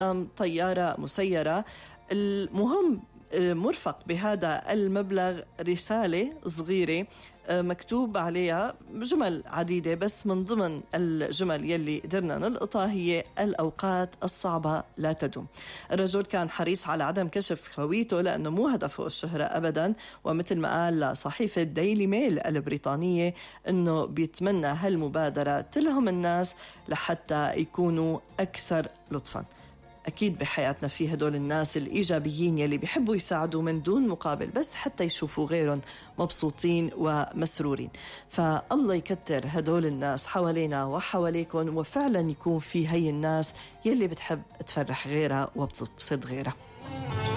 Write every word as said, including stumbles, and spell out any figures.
طيارة مسيرة. المهم مرفق بهذا المبلغ رسالة صغيرة مكتوب عليها جمل عديدة، بس من ضمن الجمل يلي قدرنا نلقطها هي الأوقات الصعبة لا تدوم. الرجل كان حريص على عدم كشف هويته لأنه مو هدفه الشهرة أبدا، ومثل ما قال لصحيفة ديلي ميل البريطانية أنه بيتمنى هالمبادرة تلهم الناس لحتى يكونوا أكثر لطفاً. أكيد بحياتنا في هدول الناس الإيجابيين يلي بيحبوا يساعدوا من دون مقابل، بس حتى يشوفوا غيرهم مبسوطين ومسرورين. فالله يكتر هدول الناس حوالينا وحواليكم، وفعلا يكون في هي الناس يلي بتحب تفرح غيرها وبتبسط غيرها.